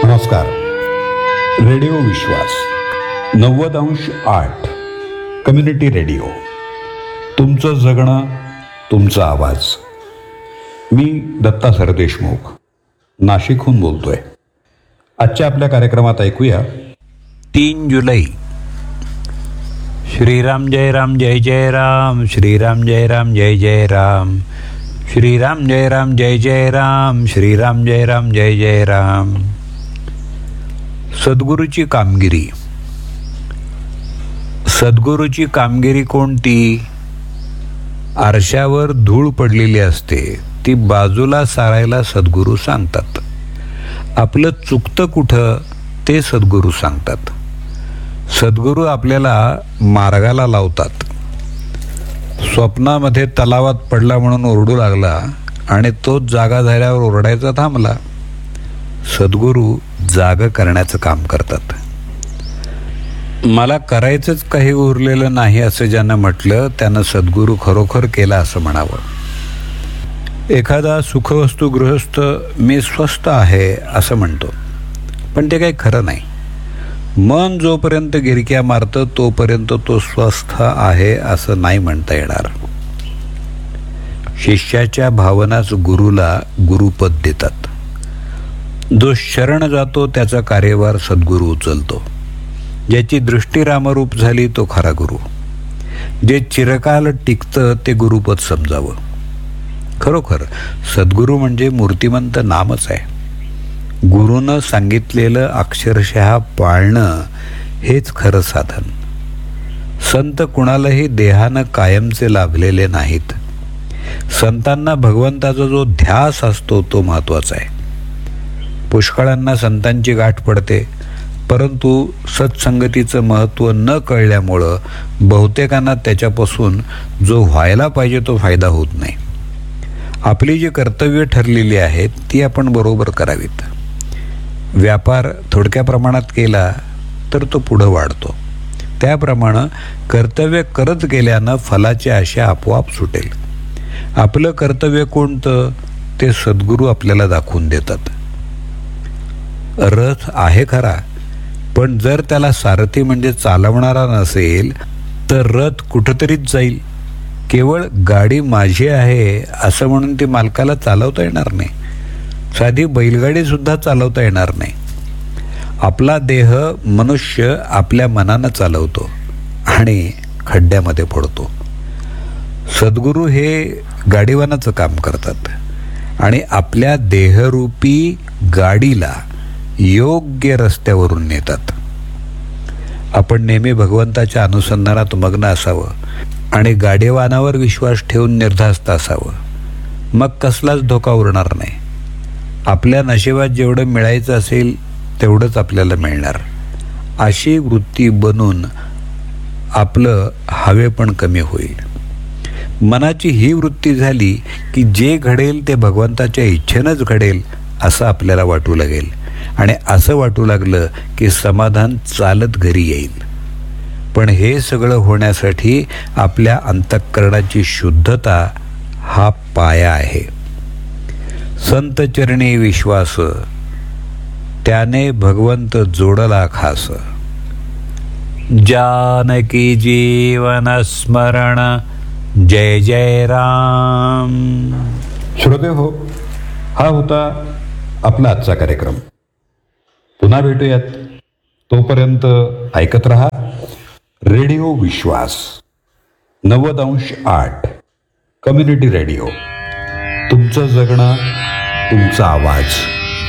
नमस्कार. रेडिओ विश्वास 90.8 community radio. तुमचं जगणं, तुमचा आवाज. मी दत्ता सरदेशमुख नाशिकहून बोलतोय. आजच्या आपल्या कार्यक्रमात ऐकूया 3 जुलै. श्रीराम जय राम जय जय राम, श्रीराम जय राम जय जय राम, श्रीराम जय राम जय जय राम, श्रीराम जय राम जय जय राम. सद्गुरूची कामगिरी. सद्गुरूची कामगिरी कोणती? आरशावर धूळ पडलेली असते, ती बाजूला सारायला सद्गुरू सांगतात. आपलं चुकतं कुठं ते सद्गुरू सांगतात. सद्गुरू आपल्याला मार्गाला लावतात. स्वप्नामध्ये तलावात पडला म्हणून ओरडू लागला आणि तोच जागा झाल्यावर ओरडायचा थांबला. सद्गुरू जाग करण्याचं काम करतात. मला करायचंच काही उरलेलं नाही असं ज्यानं म्हटलं त्यानं सद्गुरू खरोखर केला असं म्हणावं. एखादा सुखवस्तू गृहस्थ मी स्वस्थ आहे असं म्हणतो, पण ते काही खरं नाही. मन जोपर्यंत गिरक्या मारतं तोपर्यंत तो स्वस्थ आहे असं नाही म्हणता येणार. शिष्याच्या भावनाच गुरुला गुरुपद देतात. जो शरण जातो त्याचा कार्यभार सद्गुरू उचलतो. ज्याची दृष्टी रामरूप झाली तो खरा गुरु. जे चिरकाल टिकतं ते गुरुपद समजावं. खरोखर सद्गुरू म्हणजे मूर्तिमंत नामच आहे. गुरुनं सांगितलेलं अक्षरशः पाळणं हेच खरं साधन. संत कुणालाही देहानं कायमचे लाभलेले नाहीत. संतांना भगवंताचा जो ध्यास असतो तो महत्त्वाचा आहे. पुष्कळांना संतांची गाठ पडते, परंतु सत्संगतीचं महत्त्व न कळल्यामुळं बहुतेकांना त्याच्यापासून जो व्हायला पाहिजे तो फायदा होत नाही. आपली जी कर्तव्य ठरलेली आहेत ती आपण बरोबर करावीत. व्यापार थोडक्या प्रमाणात केला तर तो पुढं वाढतो. त्याप्रमाणे कर्तव्य करत गेल्यानं फलाची आशा आपोआप सुटेल. आपलं कर्तव्य कोणतं ते सद्गुरू आपल्याला दाखवून देतात. रथ आहे खरा, पण जर त्याला सारथी म्हणजे चालवणारा नसेल तर रथ कुठंतरीच जाईल. केवळ गाडी माझी आहे असं म्हणून ती मालकाला चालवता येणार नाही. साधी बैलगाडी सुद्धा चालवता येणार नाही. आपला देह मनुष्य आपल्या मनानं चालवतो आणि खड्ड्यामध्ये पडतो. सद्गुरू हे गाडीवानाचं काम करतात आणि आपल्या देहरूपी गाडीला योग्य रस्त्यावरून नेतात. आपण नेहमी भगवंताच्या अनुसंधानात मग्न असावं आणि गाडीवानावर विश्वास ठेवून निर्धास्त असावं. मग कसलाच धोका उरणार नाही. आपल्या नशिबात जेवढं मिळायचं असेल तेवढंच आपल्याला मिळणार. अशी वृत्ती बनून आपलं हवेपण कमी होईल. मनाची ही वृत्ती झाली की जे घडेल ते भगवंताच्या इच्छेनंच घडेल असं आपल्याला वाटू लागेल. आणि असं वाटू लागलं की समाधान चालत घरी येईल. पण हे सगळं होण्यासाठी आपल्या अंतःकरणाची शुद्धता हा पाया आहे. संत चरणी विश्वास, त्याने भगवंत जोडला खास. जानकी जीवन स्मरण जय जय राम. श्रोते हो, हा होता आपला आजचा कार्यक्रम. पुन्हा भेटूयात. तोपर्यंत ऐकत रहा रेडिओ विश्वास 90.8 कम्युनिटी रेडिओ. तुमचं जगणं, तुमचा आवाज.